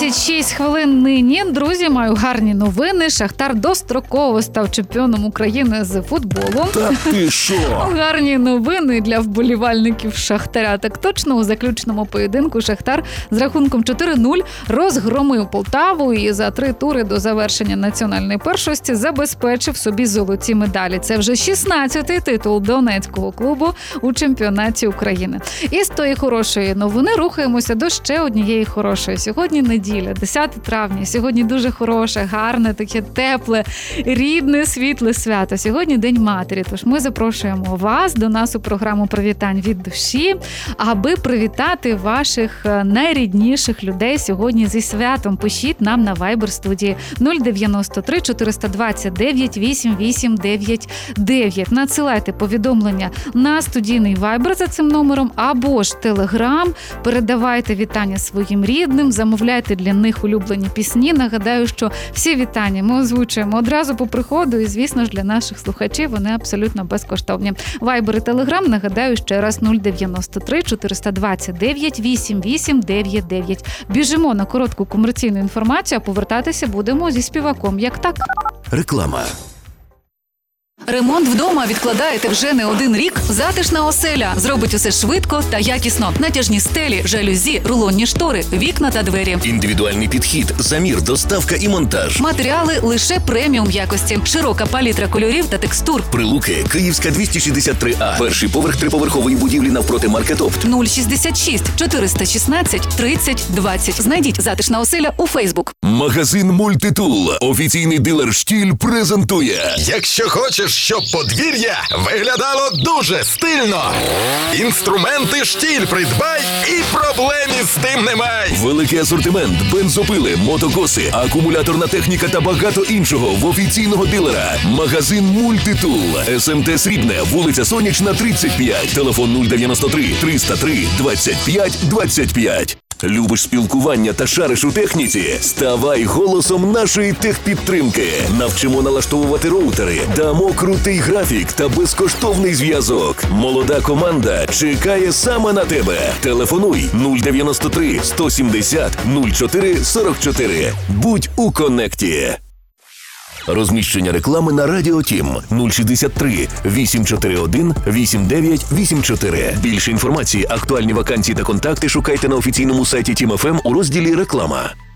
26 хвилин нині. Друзі, маю гарні новини. Шахтар достроково став чемпіоном України з футболу. Та ти що? Гарні новини для вболівальників Шахтаря. Так точно, у заключному поєдинку Шахтар з рахунком 4-0 розгромив Полтаву і за 3 тури до завершення національної першості забезпечив собі золоті медалі. Це вже 16-й титул донецького клубу у чемпіонаті України. І з тої хорошої новини рухаємося до ще однієї хорошої. Сьогодні неділя, 10 травня. Сьогодні дуже хороше, гарне, таке тепле, рідне, світле свято. Сьогодні День матері. Тож ми запрошуємо вас до нас у програму «Привітань від душі», аби привітати ваших найрідніших людей сьогодні зі святом. Пишіть нам на Viber студії 093 429 8899. Надсилайте повідомлення на студійний Viber за цим номером або ж Telegram. Передавайте вітання своїм рідним, замовляйте для них улюблені пісні. Нагадаю, що всі вітання ми озвучуємо одразу по приходу і, звісно ж, для наших слухачів вони абсолютно безкоштовні. Viber і Telegram, нагадаю ще раз, 093 429 8899. Біжимо на коротку комерційну інформацію, а повертатися будемо зі співаком. Як так? Реклама. Ремонт вдома відкладаєте вже не один рік? Затишна оселя зробить усе швидко та якісно. Натяжні стелі, жалюзі, рулонні штори, вікна та двері. Індивідуальний підхід, замір, доставка і монтаж. Матеріали лише преміум якості. Широка палітра кольорів та текстур. Прилуки, Київська 263А. Перший поверх триповерхової будівлі навпроти Маркетопт. 066 416 30 20. Знайдіть «Затишна оселя» у Фейсбук. Магазин «Мультитул», офіційний дилер «Штіль» презентує. Якщо хочеш, щоб подвір'я виглядало дуже стильно, інструменти «Штіль» придбай і проблем із тим немає. Великий асортимент, бензопили, мотокоси, акумуляторна техніка та багато іншого в офіційного дилера. Магазин «Мультитул». СМТ Срібне, вулиця Сонячна, 35. Телефон 093 303 25 25. Любиш спілкування та шариш у техніці? Ставай голосом нашої техпідтримки. Навчимо налаштовувати роутери, дамо крутий графік та безкоштовний зв'язок. Молода команда чекає саме на тебе. Телефонуй 093 170 04 44. Будь у коннекті. Розміщення реклами на Радіо Тім 063 841 8984. Більше інформації, актуальні вакансії та контакти шукайте на офіційному сайті Тім ФМ у розділі «Реклама».